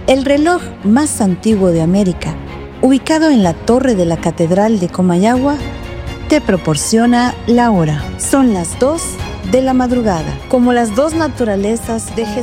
El reloj más antiguo de América, ubicado en la torre de la Catedral de Comayagua, te proporciona la hora. Son las 2 de la madrugada. Como las dos naturalezas de Jesús.